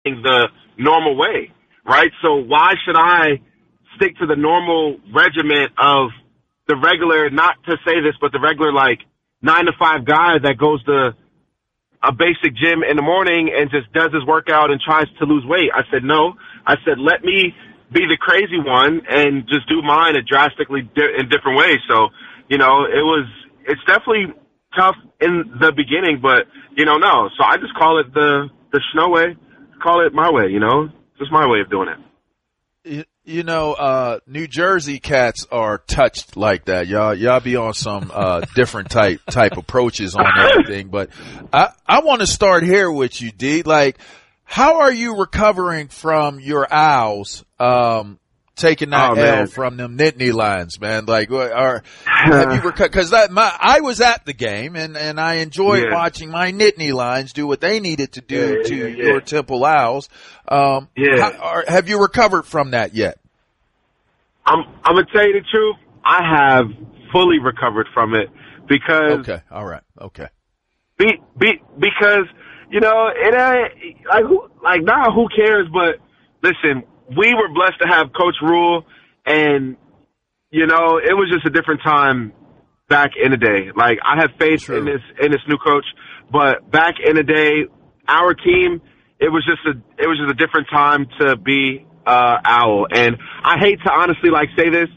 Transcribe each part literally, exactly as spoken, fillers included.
the normal way, right? So why should I stick to the normal regiment of the regular, not to say this, but the regular like nine to five guy that goes to a basic gym in the morning and just does his workout and tries to lose weight? I said, no. I said, let me be the crazy one and just do mine a drastically di- in different ways. So, you know, it was, it's definitely tough in the beginning, but, you know, no. So I just call it the, the Snow way, call it my way, you know, just my way of doing it. You, you know, uh, New Jersey cats are touched like that. Y'all, y'all be on some, uh, different type, type approaches on everything. But I, I want to start here with you, D. Like, how are you recovering from your Owls, um, taking that oh, L from them Nittany Lions, man? Like, are, have you recovered? Cause that, my, I was at the game and, and I enjoyed yeah. watching my Nittany Lions do what they needed to do yeah, to yeah, yeah. your Temple Owls. Um, yeah. how, are, have you recovered from that yet? I'm, I'm gonna tell you the truth. I have fully recovered from it because. Okay. All right. Okay. Be, be, because, you know, it ain't, like, who, like, nah, who cares? But listen, we were blessed to have Coach Rule, and, you know, it was just a different time back in the day. Like, I have faith True. in this, in this new coach, but back in the day, our team, it was just a, it was just a different time to be, uh, Owl. And I hate to honestly, like, say this,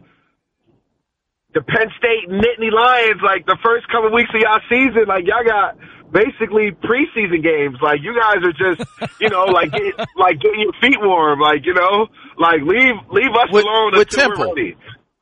the Penn State Nittany Lions, like, the first couple of weeks of y'all season, like, y'all got basically preseason games. Like, you guys are just, you know, like, get, like getting your feet warm. Like, you know, like, leave leave us with, alone with until Temple. we're ready.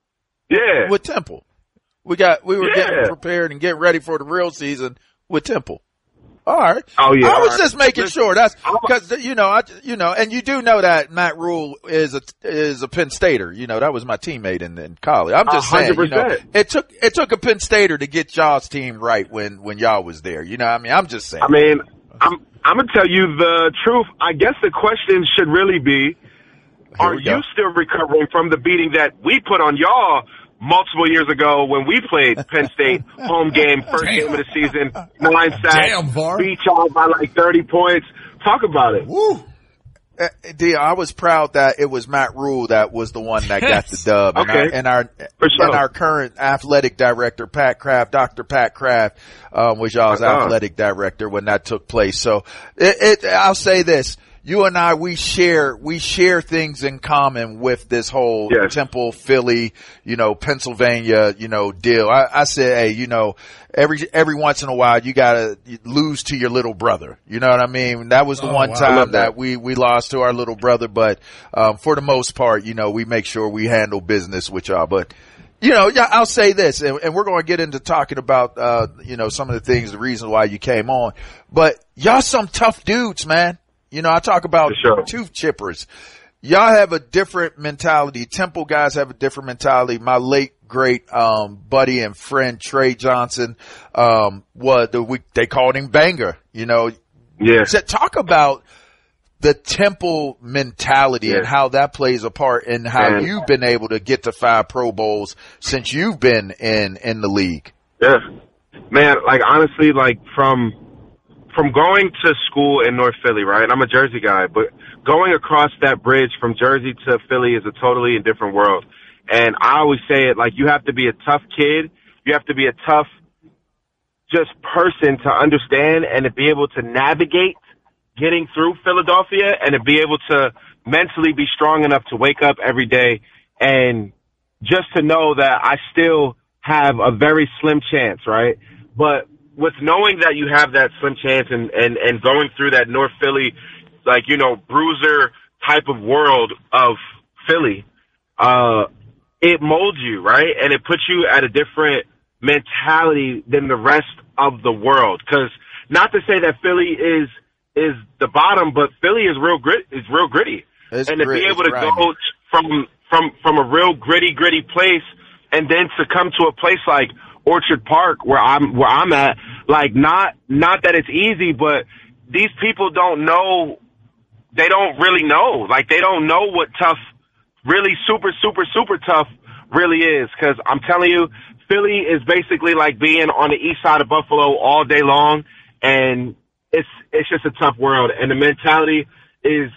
Yeah. With Temple. We got, we were yeah. getting prepared and getting ready for the real season with Temple. All right. Oh, yeah. I was right. just making Listen, sure that's because, you know, I, you know, and you do know that Matt Rule is a, is a Penn Stater. You know, that was my teammate in, in college. I'm just saying, you know, it took, it took a Penn Stater to get y'all's team right when, when y'all was there. You know what I mean? I'm just saying. I mean, I'm, I'm going to tell you the truth. I guess the question should really be, are you still recovering from the beating that we put on y'all multiple years ago when we played Penn State home game, first Damn. game of the season, nine sacks, Damn, Var. beat y'all by like thirty points. Talk about it. Woo. Uh, D, I was proud that it was Matt Rule that was the one that got the dub. And Okay. our, and our, For sure. and our current athletic director, Pat Kraft, Doctor Pat Kraft, um, was y'all's Uh-huh. athletic director when that took place. So it, it, I'll say this. You and I, we share, we share things in common with this whole Yes. Temple, Philly, you know, Pennsylvania, you know, deal. I, I said, hey, you know, every, every once in a while you gotta lose to your little brother. You know what I mean? That was the Oh, one wow. time that. that we, we lost to our little brother, but, um, for the most part, you know, we make sure we handle business with y'all. But, you know, yeah, I'll say this, and, and we're going to get into talking about, uh, you know, some of the things, the reasons why you came on, but y'all some tough dudes, man. You know, I talk about sure. tooth chippers. Y'all have a different mentality. Temple guys have a different mentality. My late great, um, buddy and friend Trey Johnson, um, was the, we, they called him Banger, you know. Yeah. So talk about the Temple mentality Yeah. and how that plays a part in how Man. you've been able to get to five Pro Bowls since you've been in, in the league. Yeah. Man, like, honestly, like, from, from going to school in North Philly, right? I'm a Jersey guy, but going across that bridge from Jersey to Philly is a totally different world. And I always say it, like, you have to be a tough kid. You have to be a tough, just person to understand and to be able to navigate getting through Philadelphia and to be able to mentally be strong enough to wake up every day and just to know that I still have a very slim chance, right? But with knowing that you have that slim chance and, and, and going through that North Philly, like, you know, bruiser type of world of Philly, uh, it molds you, right? And it puts you at a different mentality than the rest of the world. Cause not to say that Philly is, is the bottom, but Philly is real grit, is real gritty. It's and to grit, be able it's to grimy. go from, from, from a real gritty, gritty place and then to come to a place like Orchard Park where I'm, where I'm at, like not, not that it's easy, but these people don't know, they don't really know. Like they don't know what tough, really super, super, super tough really is. Cause I'm telling you, Philly is basically like being on the east side of Buffalo all day long. And it's, it's just a tough world. And the mentality is